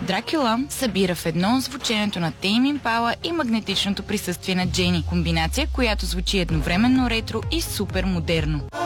Дракула събира в едно звученето на Тейм Импала и магнетичното присъствие на Джени. Комбинация, която звучи едновременно ретро и супер модерно.